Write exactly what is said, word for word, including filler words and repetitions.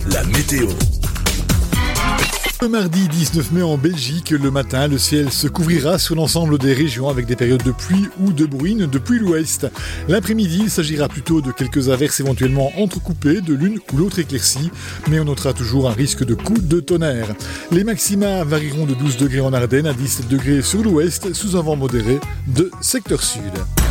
la météo. Le mardi dix-neuf mai en Belgique, le matin, le ciel se couvrira sur l'ensemble des régions avec des périodes de pluie ou de bruine depuis l'ouest. L'après-midi, il s'agira plutôt de quelques averses éventuellement entrecoupées de l'une ou l'autre éclaircie, mais on notera toujours un risque de coups de tonnerre. Les maxima varieront de douze degrés en Ardennes à dix-sept degrés sur l'ouest sous un vent modéré de secteur sud.